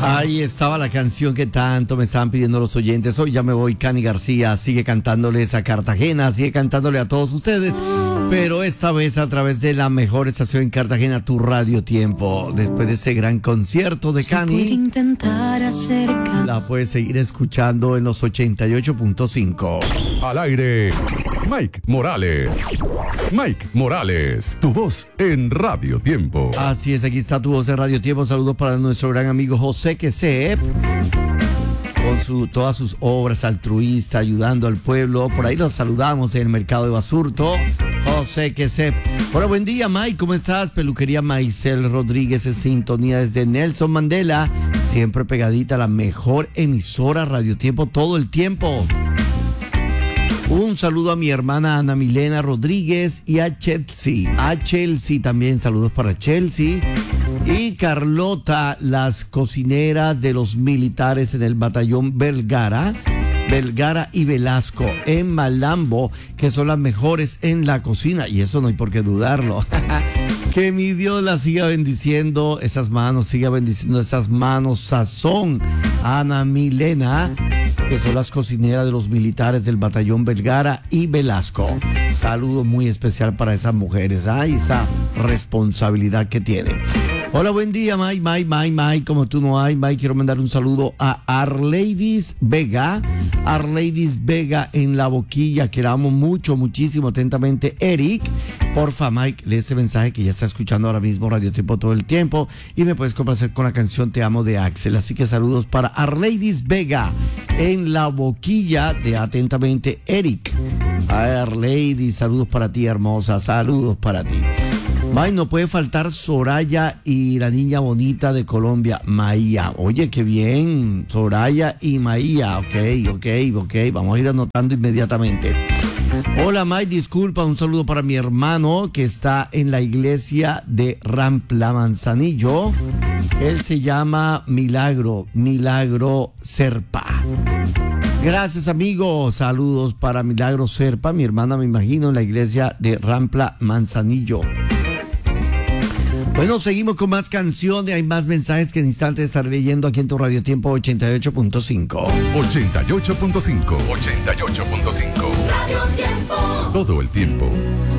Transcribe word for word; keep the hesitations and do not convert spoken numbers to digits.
Ahí estaba la canción que tanto me estaban pidiendo los oyentes. Hoy ya me voy. Cani García sigue cantándoles a Cartagena, sigue cantándole a todos ustedes, pero esta vez a través de la mejor estación en Cartagena, tu Radio Tiempo. Después de ese gran concierto de Cani, la puedes seguir escuchando en los ochenta y ocho punto cinco. Al aire, Mike Morales. Mike Morales, tu voz en Radio Tiempo. Así es, aquí está tu voz en Radio Tiempo. Saludos para nuestro gran amigo José Quesep, con su, todas sus obras altruistas, ayudando al pueblo. Por ahí los saludamos en el mercado de Basurto. José Quesep. Hola, buen día, Mike, ¿cómo estás? Peluquería Maicel Rodríguez en sintonía desde Nelson Mandela. Siempre pegadita a la mejor emisora Radio Tiempo todo el tiempo. Un saludo a mi hermana Ana Milena Rodríguez y a Chelsea. A Chelsea también, saludos para Chelsea. Y Carlota, las cocineras de los militares en el batallón Vergara. Vergara y Velasco en Malambo, que son las mejores en la cocina. Y eso no hay por qué dudarlo. Que mi Dios las siga bendiciendo, esas manos, siga bendiciendo esas manos. Sazón, Ana Milena, que son las cocineras de los militares del batallón Vergara y Velasco. Saludo muy especial para esas mujeres, ¿ah? Esa responsabilidad que tienen. Hola, buen día, Mike, Mike, Mike, Mike, como tú no hay, Mike, quiero mandar un saludo a Arleidis Vega, Arleidis Vega en La Boquilla, que la amo mucho, muchísimo, atentamente, Eric. Porfa, Mike, lee ese mensaje que ya está escuchando ahora mismo Radio Tiempo todo el tiempo y me puedes complacer con la canción Te Amo de Axel. Así que saludos para Arleidis Vega en La Boquilla, de atentamente, Eric. Arleidis, saludos para ti, hermosa, saludos para ti. May, no puede faltar Soraya y la niña bonita de Colombia, Maía. Oye, qué bien, Soraya y Maía. Ok, ok, ok, vamos a ir anotando inmediatamente. Hola, May, disculpa, un saludo para mi hermano que está en la iglesia de Rampla Manzanillo. Él se llama Milagro, Milagro Serpa. Gracias, amigos. Saludos para Milagro Serpa, mi hermana, me imagino, en la iglesia de Rampla Manzanillo. Bueno, seguimos con más canciones, hay más mensajes que en instantes estaré leyendo aquí en tu Radio Tiempo ochenta y ocho punto cinco. ochenta y ocho punto cinco. ochenta y ocho punto cinco. Radio Tiempo. Todo el tiempo.